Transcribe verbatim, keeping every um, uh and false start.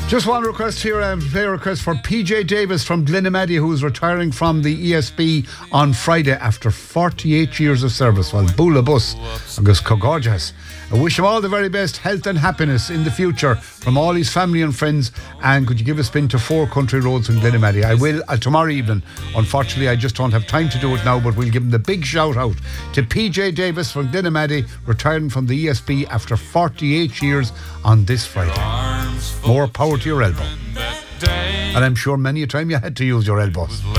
Just one request here, a player request for P J Davis from Glenamaddy, who is retiring from the E S B on Friday after forty-eight years of service. Well, Bula Bus, agus Cogorjas. I wish him all the very best health and happiness in the future from all his family and friends. And could you give a spin to Four Country Roads in Glenamaddy? I will uh, tomorrow evening. Unfortunately, I just don't have time to do it now, but we'll give him the big shout out to P J Davis from Glenamaddy, retiring from the E S B after forty-eight years on this Friday. More power to your elbow. And I'm sure many a time you had to use your elbows.